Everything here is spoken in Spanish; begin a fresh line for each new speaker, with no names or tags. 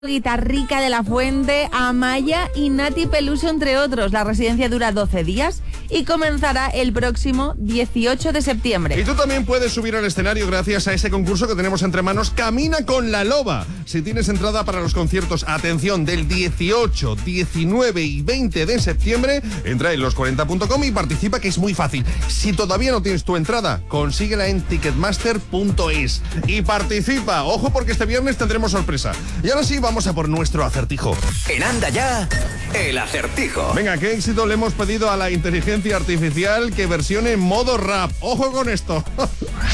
Guitarrica de la Fuente, Amaya y Nati Peluso, entre otros. La residencia dura 12 días y comenzará el próximo 18 de septiembre.
Y tú también puedes subir al escenario gracias a ese concurso que tenemos entre manos, Camina con la Loba. Si tienes entrada para los conciertos, atención, del 18, 19 y 20 de septiembre, entra en los40.com y participa, que es muy fácil. Si todavía no tienes tu entrada, consíguela en ticketmaster.es y participa. Ojo, porque este viernes tendremos sorpresa. Y ahora sí, vamos a por nuestro acertijo.
En Anda Ya, el acertijo.
Venga, qué éxito le hemos pedido a la inteligencia artificial que versione en modo rap. Ojo con esto.